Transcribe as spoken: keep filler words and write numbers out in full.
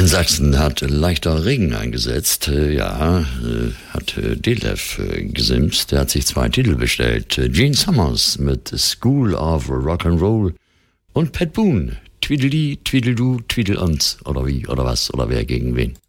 In Sachsen hat leichter Regen eingesetzt. Ja, hat Detlef gesimst. Der hat sich zwei Titel bestellt. Gene Summers mit School of Rock'n'Roll und Pat Boone. Tweedledee, Tweedledoo, Tweedle uns. Oder wie, oder was, oder wer gegen wen.